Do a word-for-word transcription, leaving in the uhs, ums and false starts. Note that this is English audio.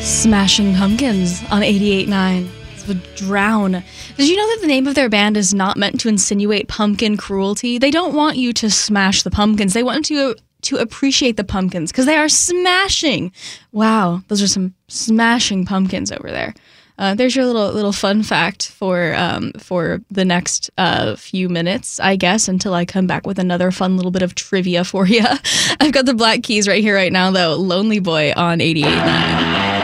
Smashing Pumpkins on eighty-eight point nine. The Drown. Did you know that the name of their band is not meant to insinuate pumpkin cruelty? They don't want you to smash the pumpkins. They want you to, to appreciate the pumpkins because they are smashing. Wow, those are some smashing pumpkins over there. Uh, there's your little little fun fact for um, for the next uh, few minutes, I guess, until I come back with another fun little bit of trivia for you. I've got the Black Keys right here right now, though. Lonely Boy on eighty-eight point nine.